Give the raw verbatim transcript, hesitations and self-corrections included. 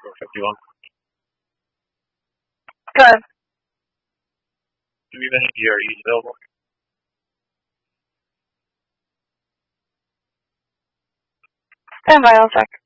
four fifty-one. Go ahead. Do we have any D R Es available? Stand by, I'll check.